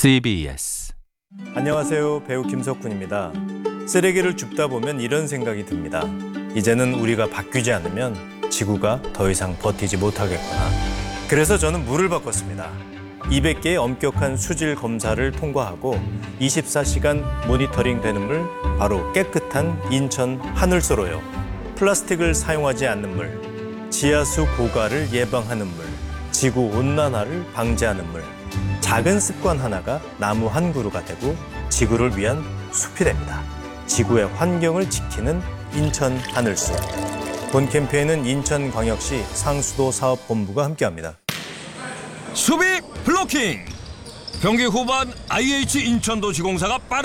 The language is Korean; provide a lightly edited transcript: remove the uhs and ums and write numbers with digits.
CBS. 안녕하세요. 배우 김석훈입니다. 쓰레기를 줍다 보면 이런 생각이 듭니다. 이제는 우리가 바뀌지 않으면 지구가 더 이상 버티지 못하겠구나. 그래서 저는 물을 바꿨습니다. 200개의 엄격한 수질 검사를 통과하고 24시간 모니터링 되는 물, 바로 깨끗한 인천 하늘소로요. 플라스틱을 사용하지 않는 물, 지하수 고갈을 예방하는 물, 지구 온난화를 방지하는 물. 작은 습관 하나가 나무 한 그루가 되고 지구를 위한 숲이 됩니다. 지구의 환경을 지키는 인천 하늘소. 본 캠페인은 인천광역시 상수도 사업본부가 함께합니다. 수비 블로킹. 경기 후반 IH 인천도시공사가 빠른